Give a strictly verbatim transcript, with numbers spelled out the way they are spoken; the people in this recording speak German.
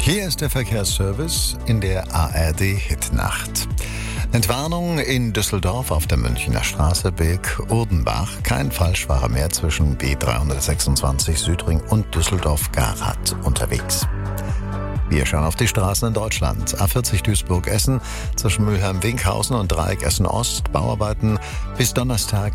Hier ist der Verkehrsservice in der A R D-Hitnacht. Entwarnung in Düsseldorf auf der Münchner Straße Birk-Urdenbach. Kein Falschfahrer mehr zwischen B dreihundertsechsundzwanzig Südring und Düsseldorf-Garath unterwegs. Wir schauen auf die Straßen in Deutschland. A vierzig Duisburg-Essen zwischen Mülheim-Winkhausen und Dreieck Essen-Ost. Bauarbeiten bis Donnerstag